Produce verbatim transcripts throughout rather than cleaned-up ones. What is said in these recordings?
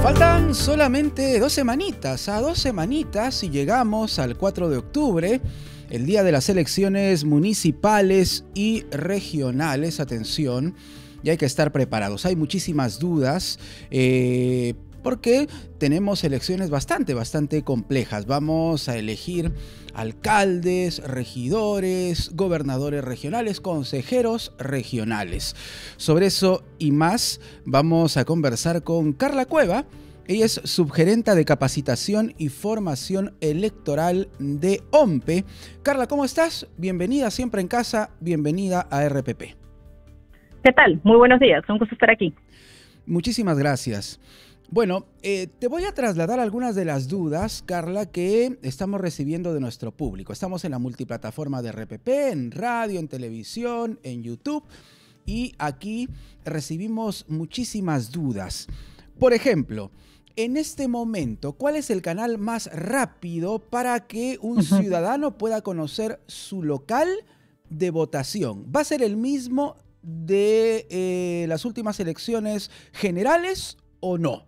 Faltan solamente dos semanitas, a dos semanitas y llegamos al cuatro de octubre, el día de las elecciones municipales y regionales. Atención, y hay que estar preparados. Hay muchísimas dudas eh, porque tenemos elecciones bastante, bastante complejas. Vamos a elegir alcaldes, regidores, gobernadores regionales, consejeros regionales. Sobre eso y más vamos a conversar con Carla Cueva. Ella es subgerenta de capacitación y formación electoral de OMPE. Carla, ¿cómo estás? Bienvenida siempre en casa, bienvenida a R P P. ¿Qué tal? Muy buenos días, un gusto estar aquí. Muchísimas gracias. Bueno, eh, te voy a trasladar algunas de las dudas, Carla, que estamos recibiendo de nuestro público. Estamos en la multiplataforma de R P P, en radio, en televisión, en YouTube, y aquí recibimos muchísimas dudas. Por ejemplo, en este momento, ¿cuál es el canal más rápido para que un uh-huh. ciudadano pueda conocer su local de votación? ¿Va a ser el mismo de eh, las últimas elecciones generales o no?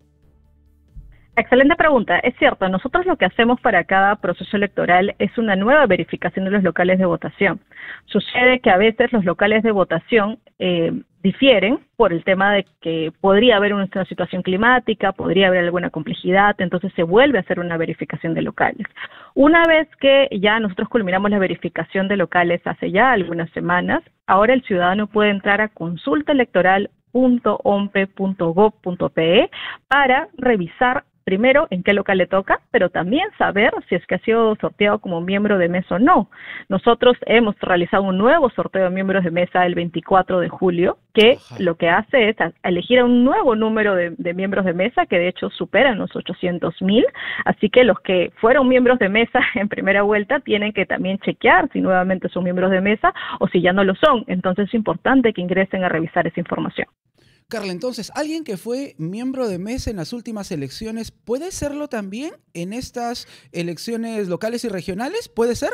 Excelente pregunta. Es cierto, nosotros lo que hacemos para cada proceso electoral es una nueva verificación de los locales de votación. Sucede que a veces los locales de votación eh, difieren por el tema de que podría haber una situación climática, podría haber alguna complejidad, entonces se vuelve a hacer una verificación de locales. Una vez que ya nosotros culminamos la verificación de locales hace ya algunas semanas, ahora el ciudadano puede entrar a consulta electoral punto ompe punto gob punto pe para revisar primero en qué local le toca, pero también saber si es que ha sido sorteado como miembro de mesa o no. Nosotros hemos realizado un nuevo sorteo de miembros de mesa el veinticuatro de julio, que Ajá. lo que hace es elegir a un nuevo número de, de miembros de mesa, que de hecho superan los ochocientos mil, así que los que fueron miembros de mesa en primera vuelta tienen que también chequear si nuevamente son miembros de mesa o si ya no lo son. Entonces es importante que ingresen a revisar esa información. Carla, entonces, ¿alguien que fue miembro de mesa en las últimas elecciones puede serlo también en estas elecciones locales y regionales? ¿Puede ser?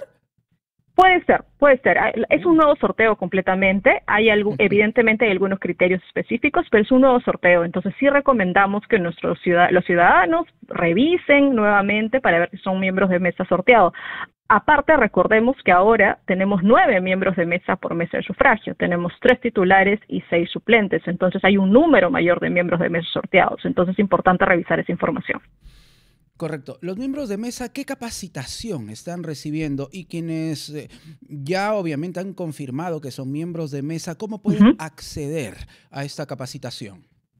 Puede ser, puede ser. Es un nuevo sorteo completamente. Hay algo, evidentemente hay algunos criterios específicos, pero es un nuevo sorteo. Entonces sí recomendamos que nuestros ciudad los ciudadanos revisen nuevamente para ver si son miembros de mesa sorteado. Aparte, recordemos que ahora tenemos nueve miembros de mesa por mesa de sufragio. Tenemos tres titulares y seis suplentes. Entonces hay un número mayor de miembros de mesa sorteados. Entonces es importante revisar esa información. Correcto. Los miembros de mesa, ¿qué capacitación están recibiendo? Y quienes eh, ya obviamente han confirmado que son miembros de mesa, ¿cómo pueden uh-huh. acceder a esta capacitación?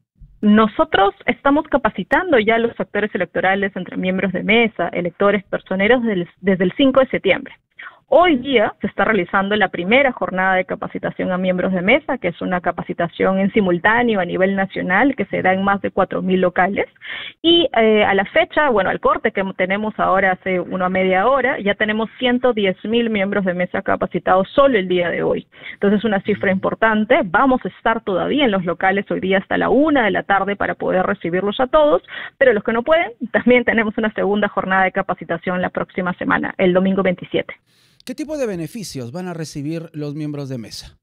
Nosotros estamos capacitando ya a los actores electorales entre miembros de mesa, electores, personeros desde, desde el cinco de septiembre. Hoy día se está realizando la primera jornada de capacitación a miembros de mesa, que es una capacitación en simultáneo a nivel nacional que se da en más de cuatro mil locales. Y eh, a la fecha, bueno, al corte que tenemos ahora hace una media hora, ya tenemos ciento diez mil miembros de mesa capacitados solo el día de hoy. Entonces es una cifra importante. Vamos a estar todavía en los locales hoy día hasta la una de la tarde para poder recibirlos a todos, pero los que no pueden, también tenemos una segunda jornada de capacitación la próxima semana, el domingo veintisiete. ¿Qué tipo de beneficios van a recibir los miembros de mesa?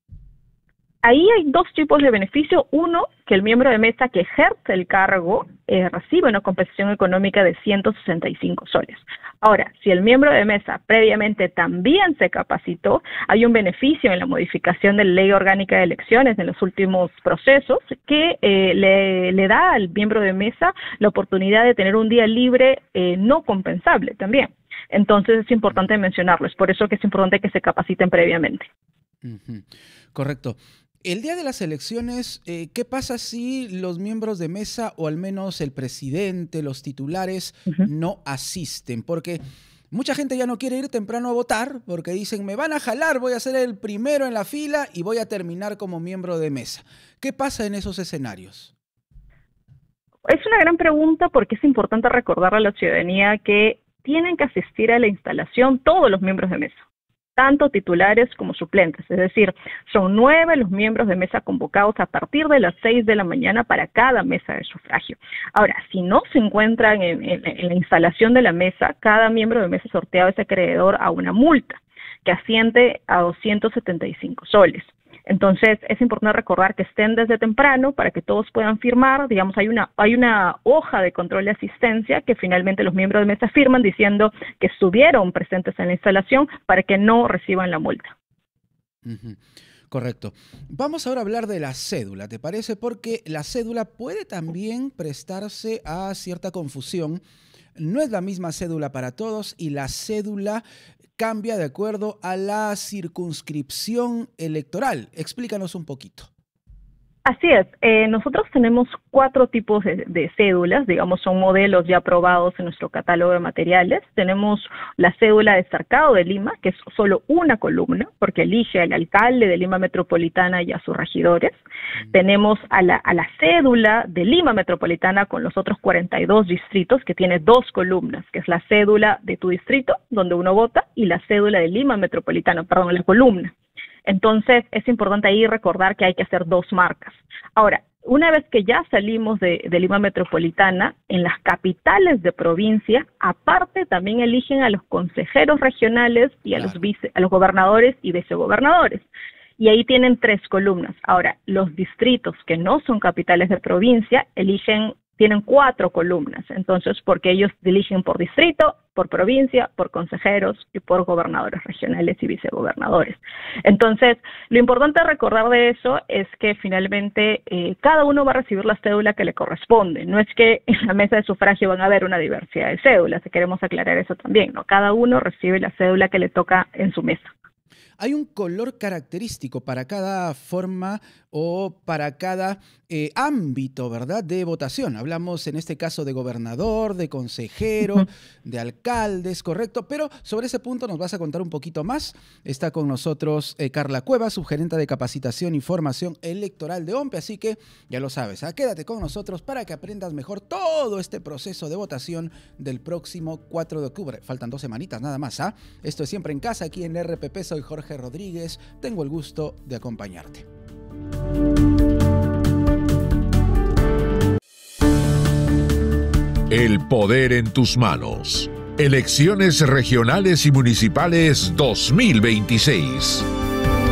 Ahí hay dos tipos de beneficio. Uno, que el miembro de mesa que ejerce el cargo eh, recibe una compensación económica de ciento sesenta y cinco soles. Ahora, si el miembro de mesa previamente también se capacitó, hay un beneficio en la modificación de la Ley Orgánica de Elecciones en los últimos procesos que eh, le, le da al miembro de mesa la oportunidad de tener un día libre eh, no compensable también. Entonces es importante mencionarlo, es por eso que es importante que se capaciten previamente. Uh-huh. Correcto. El día de las elecciones, eh, ¿qué pasa si los miembros de mesa o al menos el presidente, los titulares, uh-huh. no asisten? Porque mucha gente ya no quiere ir temprano a votar porque dicen, me van a jalar, voy a ser el primero en la fila y voy a terminar como miembro de mesa. ¿Qué pasa en esos escenarios? Es una gran pregunta porque es importante recordarle a la ciudadanía que tienen que asistir a la instalación todos los miembros de mesa, tanto titulares como suplentes, es decir, son nueve los miembros de mesa convocados a partir de las seis de la mañana para cada mesa de sufragio. Ahora, si no se encuentran en, en, en la instalación de la mesa, cada miembro de mesa sorteado es acreedor a una multa que asciende a doscientos setenta y cinco soles. Entonces, es importante recordar que estén desde temprano para que todos puedan firmar. Digamos, hay una, hay una hoja de control de asistencia que finalmente los miembros de mesa firman diciendo que estuvieron presentes en la instalación para que no reciban la multa. Uh-huh. Correcto. Vamos ahora a hablar de la cédula, ¿te parece? Porque la cédula puede también prestarse a cierta confusión. No es la misma cédula para todos y la cédula cambia de acuerdo a la circunscripción electoral. Explícanos un poquito. Así es, eh, nosotros tenemos cuatro tipos de, de cédulas, digamos, son modelos ya aprobados en nuestro catálogo de materiales. Tenemos la cédula de Cercado de Lima, que es solo una columna, porque elige al alcalde de Lima Metropolitana y a sus regidores. Mm. Tenemos a la, a la cédula de Lima Metropolitana con los otros cuarenta y dos distritos, que tiene dos columnas, que es la cédula de tu distrito, donde uno vota, y la cédula de Lima Metropolitana, perdón, la columna. Entonces, es importante ahí recordar que hay que hacer dos marcas. Ahora, una vez que ya salimos de, de Lima Metropolitana, en las capitales de provincia, aparte también eligen a los consejeros regionales y a, claro. los, vice, a los gobernadores y vicegobernadores. Y ahí tienen tres columnas. Ahora, los distritos que no son capitales de provincia eligen tienen cuatro columnas, entonces porque ellos eligen por distrito, por provincia, por consejeros y por gobernadores regionales y vicegobernadores. Entonces, lo importante recordar de eso es que finalmente eh, cada uno va a recibir la cédula que le corresponde. No es que en la mesa de sufragio van a haber una diversidad de cédulas, si queremos aclarar eso también, ¿no? Cada uno recibe la cédula que le toca en su mesa. ¿Hay un color característico para cada forma o para cada eh, ámbito, ¿verdad?, de votación? Hablamos en este caso de gobernador, de consejero, uh-huh. de alcaldes, correcto. Pero sobre ese punto nos vas a contar un poquito más. Está con nosotros eh, Carla Cuevas, subgerente de capacitación y formación electoral de OMPE. Así que ya lo sabes, ¿eh? Quédate con nosotros para que aprendas mejor todo este proceso de votación del próximo cuatro de octubre. Faltan dos semanitas nada más, ¿ah? ¿eh? Esto es Siempre en Casa, aquí en R P P. Soy Jorge Rodríguez. Tengo el gusto de acompañarte. El poder en tus manos. Elecciones regionales y municipales dos mil veintiséis.